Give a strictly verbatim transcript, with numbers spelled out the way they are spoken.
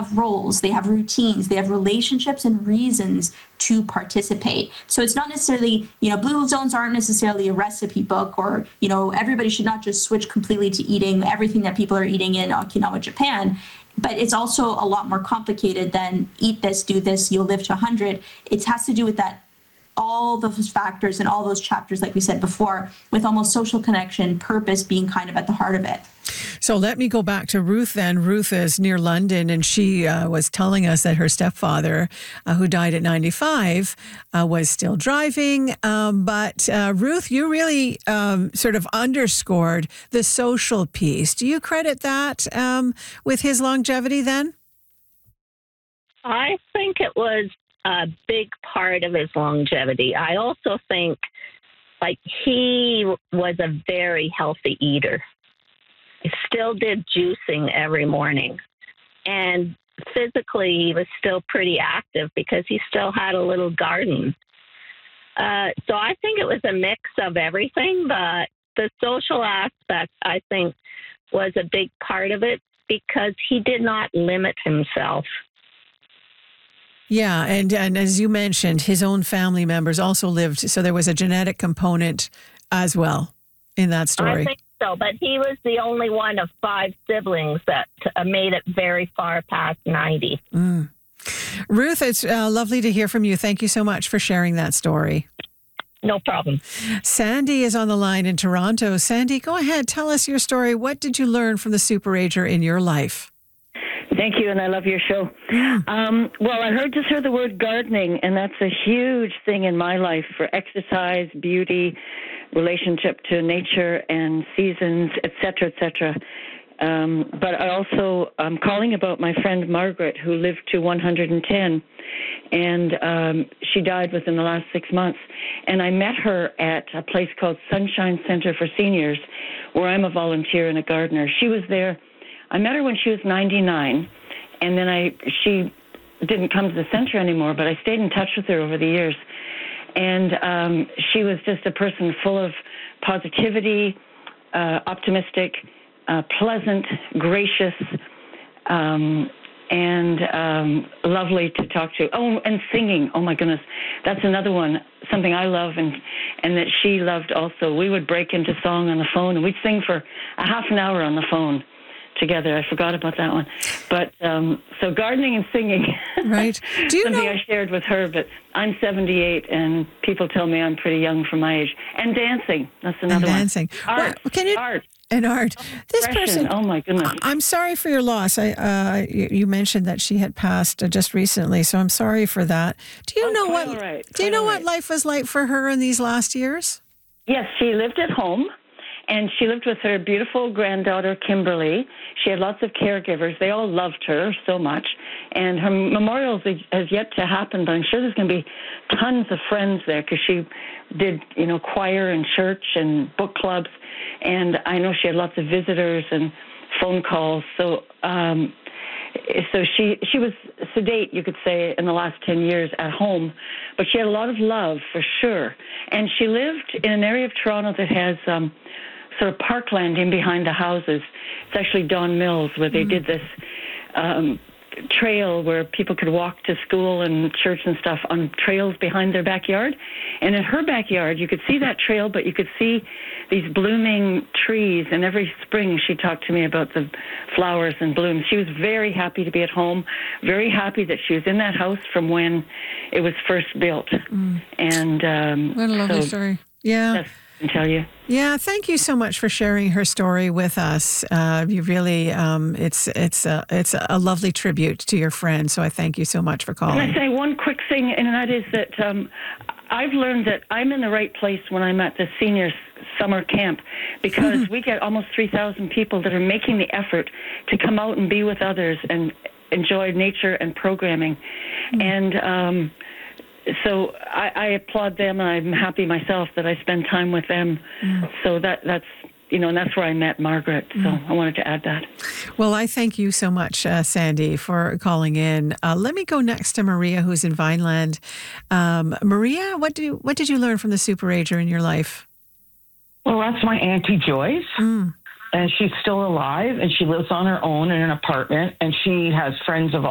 have roles, they have routines, they have relationships and reasons to participate. So it's not necessarily, you know, blue zones aren't necessarily a recipe book, or, you know, everybody should not just switch completely to eating everything that people are eating in Okinawa, Japan. But it's also a lot more complicated than eat this, do this, you'll live to one hundred. It has to do with that, all those factors and all those chapters, like we said before, with almost social connection, purpose being kind of at the heart of it. So let me go back to Ruth then. Ruth is near London, and she uh, was telling us that her stepfather, uh, who died at ninety-five, uh, was still driving. Um, but uh, Ruth, you really um, sort of underscored the social piece. Do you credit that um, with his longevity then? I think it was a big part of his longevity. I also think, like, he was a very healthy eater. He still did juicing every morning. And physically, he was still pretty active because he still had a little garden. Uh, so I think it was a mix of everything, but the social aspect, I think, was a big part of it because he did not limit himself. Yeah, and, and as you mentioned, his own family members also lived, so there was a genetic component as well in that story. I think so, but he was the only one of five siblings that uh, made it very far past ninety. Mm. Ruth, it's uh, lovely to hear from you. Thank you so much for sharing that story. No problem. Sandy is on the line in Toronto. Sandy, go ahead. Tell us your story. What did you learn from the Superager in your life? Thank you, and I love your show. Mm. Um, well, I heard just heard the word gardening, and that's a huge thing in my life for exercise, beauty, relationship to nature and seasons, et cetera, et cetera. Um, but I also, I'm calling about my friend Margaret, who lived to one hundred ten, and um, she died within the last six months. And I met her at a place called Sunshine Center for Seniors, where I'm a volunteer and a gardener. She was there. I met her when she was ninety-nine, and then I she didn't come to the center anymore, but I stayed in touch with her over the years. And um, she was just a person full of positivity, uh, optimistic, uh, pleasant, gracious, um, and um, lovely to talk to. Oh, and singing. Oh, my goodness. That's another one, something I love and, and that she loved also. We would break into song on the phone, and we'd sing for a half an hour on the phone together. I forgot about that one. But um, so gardening and singing. Right. Do you something know? I shared with her, but I'm seventy-eight and people tell me I'm pretty young for my age. And dancing. That's another and dancing. one. Art. Well, can you, art. And art. This Expression. person. Oh my goodness. I'm sorry for your loss. I, uh, you, you mentioned that she had passed uh, just recently, so I'm sorry for that. Do you Oh, know quite what? all right. Do you Quite know all what right. life was like for her in these last years? Yes, she lived at home. And she lived with her beautiful granddaughter, Kimberly. She had lots of caregivers. They all loved her so much. And her memorial has yet to happen, but I'm sure there's going to be tons of friends there because she did, you know, choir and church and book clubs. And I know she had lots of visitors and phone calls. So um, so she, she was sedate, you could say, in the last ten years at home. But she had a lot of love, for sure. And she lived in an area of Toronto that has um, sort of parkland in behind the houses. It's actually Don Mills, where they mm. did this um, trail where people could walk to school and church and stuff on trails behind their backyard. And in her backyard, you could see that trail, but you could see these blooming trees. And every spring, she talked to me about the flowers and blooms. She was very happy to be at home, very happy that she was in that house from when it was first built. Mm. And um, what a lovely so story. Yeah. That's I can tell you. Yeah, thank you so much for sharing her story with us. Uh, you really, um, it's it's a, it's a lovely tribute to your friend. So I thank you so much for calling. Can I say one quick thing, and that is that um, I've learned that I'm in the right place when I'm at the seniors summer camp because we get almost three thousand people that are making the effort to come out and be with others and enjoy nature and programming. Mm. And um So I, I applaud them, and I'm happy myself that I spend time with them. Mm. So that that's, you know, and that's where I met Margaret. So mm. I wanted to add that. Well, I thank you so much, uh, Sandy, for calling in. Uh, let me go next to Maria, who's in Vineland. Um, Maria, what do you, what did you learn from the Superager in your life? Well, that's my Auntie Joyce. Mm. And she's still alive, and she lives on her own in an apartment, and she has friends of